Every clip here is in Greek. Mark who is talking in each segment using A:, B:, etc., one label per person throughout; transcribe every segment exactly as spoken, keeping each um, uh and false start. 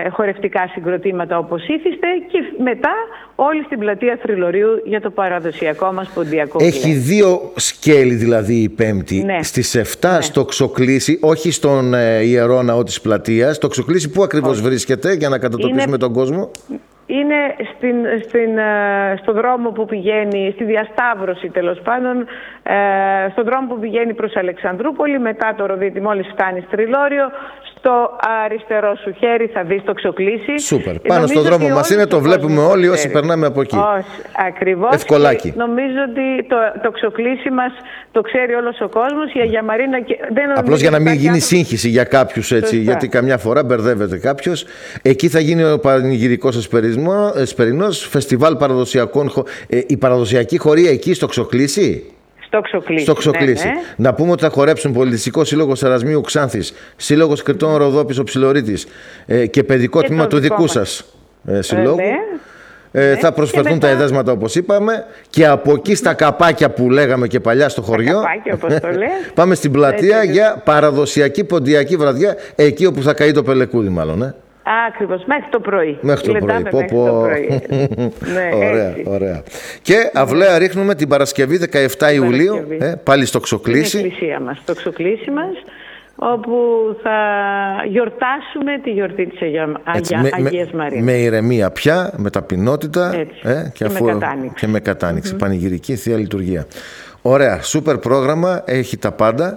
A: ε, χορευτικά συγκροτήματα όπως ήθιστε και μετά όλοι στην πλατεία Θρυλορείου για το παραδοσιακό μας ποντιακό κλαις.
B: Έχει δύο σκέλη δηλαδή η Πέμπτη. Ναι. Στις επτά ναι. στο Ξοκλήσι, όχι στον ε, Ιερό Ναό της Πλατείας. Το Ξοκλήσι πού ακριβώς όχι. βρίσκεται για να κατατοπίσουμε είναι... τον κόσμο?
A: Είναι στην, στην, στο δρόμο που πηγαίνει, στη διασταύρωση τέλος πάντων, ε, στον δρόμο που πηγαίνει προς Αλεξανδρούπολη, μετά το Ροδίτη, μόλις φτάνεις Τριλόριο, στο αριστερό σου χέρι θα δεις το Ξοκλήσι.
B: Σούπερ. Πάνω στο δρόμο μας είναι, το βλέπουμε όλοι όσοι περνάμε από εκεί.
A: Όχι, ακριβώς.
B: Ευκολάκι.
A: Νομίζω ότι το, το Ξοκλήσι μας το ξέρει όλος ο κόσμος. Η Αγία Μαρίνα...
B: Απλώς για να μην γίνει σύγχυση για κάποιους έτσι, γιατί καμιά φορά μπερδεύεται κάποιος. Εκεί θα γίνει ο πανηγυρικός εσπερινός, φεστιβάλ παραδοσιακών. Ε, η παραδοσιακή χωρία εκεί στο Ξοκλήσι.
A: Στο Ξοκλήσι.
B: Στο Ξοκλήσι. Ναι, ναι. Να πούμε ότι θα χορέψουν Πολιτιστικό Σύλλογο Ερασμίου Ξάνθης, Σύλλογος Κρητών Ροδόπης ο Ψιλορίτης ε, και παιδικό και τμήμα του δικού σας ε, συλλόγου. Ε, ναι. ε, θα προσφερθούν μετά τα εδέσματα όπως είπαμε και από εκεί στα καπάκια που λέγαμε και παλιά στο χωριό.
A: Καπάκια, όπως το λέει.
B: Πάμε στην πλατεία Έτσι, για παραδοσιακή ποντιακή βραδιά, εκεί όπου θα καεί το πελεκούδι μάλλον. Ε.
A: Ακριβώς, μέχρι το πρωί.
B: Μέχρι το πρωί. Πω, πω.
A: Το πρωί. Ναι,
B: ωραία, ωραία. Και αυλαία ρίχνουμε την Παρασκευή δεκαεφτά Ιουλίου, ε, πάλι στο Ξοκλήσι.
A: Στην εκκλησία μας, στο Ξοκλήσι μας, όπου θα γιορτάσουμε τη γιορτή της Αγία,
B: Έτσι,
A: Αγία,
B: με,
A: Αγίας Μαρίας.
B: Με ηρεμία πια, με ταπεινότητα
A: ε,
B: και,
A: και,
B: αφού,
A: με κατάνοιξη.
B: και με κατάνοιξη. Mm-hmm. Πανηγυρική Θεία Λειτουργία. Ωραία, σούπερ πρόγραμμα, έχει τα πάντα.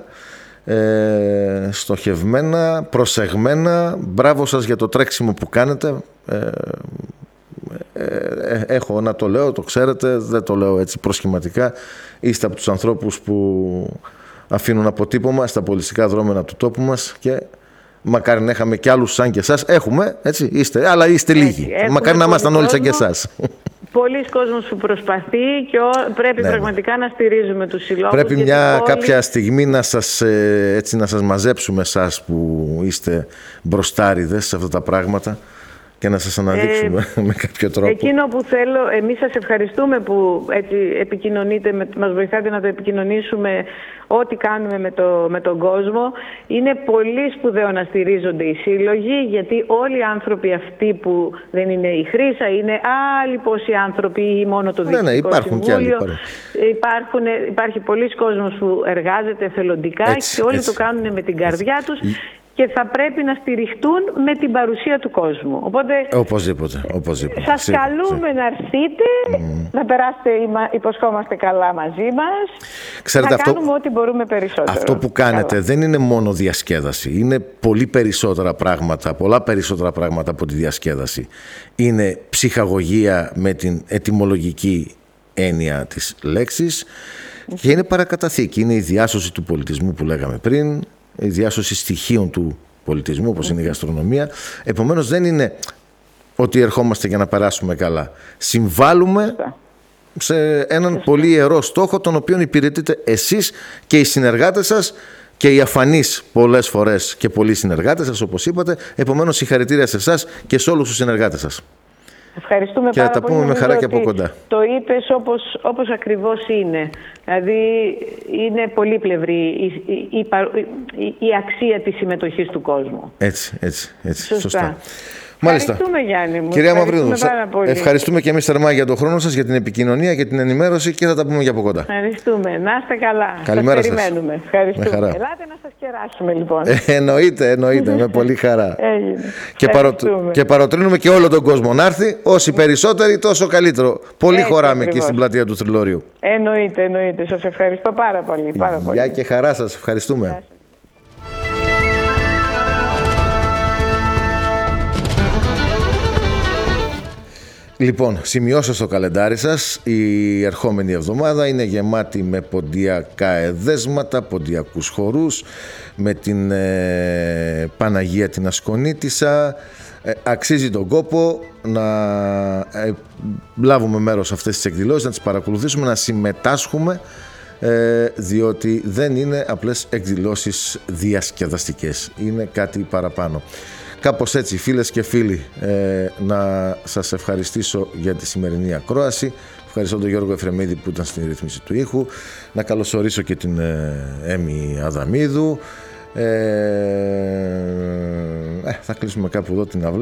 B: Ε, στοχευμένα, προσεγμένα. Μπράβο σας για το τρέξιμο που κάνετε. ε, ε, ε, έχω να το λέω, το ξέρετε, δεν το λέω έτσι προσχηματικά. Είστε από τους ανθρώπους που αφήνουν αποτύπωμα στα πολιτιστικά δρόμενα του τόπου μας και μακάρι να είχαμε και άλλους σαν και εσάς. Έχουμε, έτσι, είστε, αλλά είστε λίγοι. Έτσι, μακάρι να ήμασταν όλοι σαν και εσάς.
A: Πολλοί κόσμος που προσπαθεί και πρέπει ναι, πραγματικά να στηρίζουμε τους συλλόγους.
B: Πρέπει μια
A: πόλη...
B: κάποια στιγμή να σας, έτσι, να σας μαζέψουμε εσάς που είστε μπροστάριδες σε αυτά τα πράγματα και να σας αναδείξουμε ε, με κάποιο τρόπο.
A: Εκείνο που θέλω, εμείς σας ευχαριστούμε που έτσι επικοινωνείτε, με, μας βοηθάτε να το επικοινωνήσουμε ό,τι κάνουμε με, το, με τον κόσμο. Είναι πολύ σπουδαίο να στηρίζονται οι σύλλογοι, γιατί όλοι οι άνθρωποι αυτοί που δεν είναι η Χρύσα, είναι άλλοι πόσοι άνθρωποι ή μόνο το Διοικητικό
B: ναι, ναι, υπάρχουν
A: Συμβούλιο.
B: Και άλλοι,
A: υπάρχουν, υπάρχει πολλοί κόσμος που εργάζεται εθελοντικά έτσι, και όλοι έτσι. το κάνουν με την καρδιά τους. Και θα πρέπει να στηριχτούν με την παρουσία του κόσμου. Οπότε,
B: οπωσδήποτε, οπωσδήποτε.
A: Σας Σύ, καλούμε σύ. να έρθετε, mm. να περάσετε, υποσχόμαστε καλά μαζί μας.
B: Ξέρετε,
A: θα
B: αυτό,
A: κάνουμε ό,τι μπορούμε περισσότερο.
B: Αυτό που κάνετε καλά. δεν είναι μόνο διασκέδαση. Είναι πολύ περισσότερα πράγματα, πολλά περισσότερα πράγματα από τη διασκέδαση. Είναι ψυχαγωγία με την ετυμολογική έννοια της λέξης mm. και είναι παρακαταθήκη. Είναι η διάσωση του πολιτισμού που λέγαμε πριν, η διάσωση στοιχείων του πολιτισμού όπως είναι η γαστρονομία. Επομένως δεν είναι ότι ερχόμαστε για να περάσουμε καλά. Συμβάλλουμε σε έναν πολύ ιερό στόχο, τον οποίο υπηρετείτε εσείς και οι συνεργάτες σας και οι αφανείς πολλές φορές και πολλοί συνεργάτες σας όπως είπατε. Επομένως συγχαρητήρια σε εσάς και σε όλους τους συνεργάτες σας.
A: Ευχαριστούμε
B: και
A: πάρα
B: θα τα πούμε
A: πολύ.
B: με χαρά και από κοντά.
A: Το είπες όπως, όπως ακριβώς είναι. Δηλαδή είναι πολύπλευρη η, η, η, η αξία της συμμετοχής του κόσμου.
B: Έτσι, έτσι, έτσι.
A: Σωστά.
B: Σωστά. Μάλιστα.
A: Ευχαριστούμε, Γιάννη μου.
B: Κυρία Μαυρίδου,
A: ευχαριστούμε,
B: ευχαριστούμε και εμείς θερμά για τον χρόνο σας, για την επικοινωνία, για την ενημέρωση και θα τα πούμε για από κοντά.
A: Ευχαριστούμε. Να είστε καλά.
B: Καλημέρα
A: σας. Περιμένουμε.
B: Σας.
A: Ευχαριστούμε. Ελάτε να σας κεράσουμε λοιπόν.
B: Ε, εννοείται, εννοείται. Με πολύ χαρά.
A: Έγινε.
B: Και, παρο... και παροτρύνουμε και όλο τον κόσμο να έρθει. Όσοι περισσότεροι, τόσο καλύτερο. Πολύ Έτσι, χωράμε ακριβώς. εκεί στην πλατεία του Θρυλορείου.
A: Εννοείται, εννοείται. Σας ευχαριστώ πάρα πολύ. Πάρα πολύ.
B: Γεια και χαρά σας. Ευχαριστούμε. Γεια. Λοιπόν, σημειώστε στο καλεντάρι σας, η ερχόμενη εβδομάδα είναι γεμάτη με ποντιακά εδέσματα, ποντιακούς χορούς, με την ε, Παναγία την Ασκονίτισσα. Ε, αξίζει τον κόπο να ε, λάβουμε μέρος σε αυτές τις εκδηλώσεις, να τις παρακολουθήσουμε, να συμμετάσχουμε, ε, διότι δεν είναι απλές εκδηλώσεις διασκεδαστικές, είναι κάτι παραπάνω. Κάπως έτσι, φίλες και φίλοι, ε, να σας ευχαριστήσω για τη σημερινή ακρόαση. Ευχαριστώ τον Γιώργο Εφρεμίδη που ήταν στην ρύθμιση του ήχου. Να καλωσορίσω και την ε, Έμι Αδαμίδου. Ε, ε, θα κλείσουμε κάπου εδώ την αυλή.